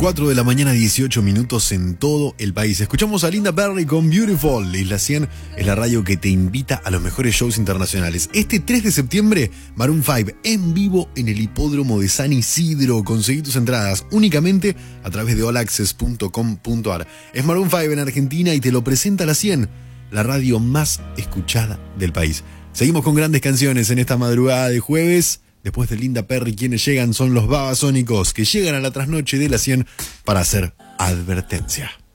4 de la mañana, 18 minutos en todo el país. Escuchamos a Linda Perry con Beautiful. Isla 100 es la radio que te invita a los mejores shows internacionales. Este 3 de septiembre, Maroon 5 en vivo en el hipódromo de San Isidro. Conseguí tus entradas únicamente a través de allaccess.com.ar. Es Maroon 5 en Argentina y te lo presenta La 100, la radio más escuchada del país. Seguimos con grandes canciones en esta madrugada de jueves. Después de Linda Perry, quienes llegan son los Babasónicos, que llegan a la trasnoche de La 100 para hacer advertencia.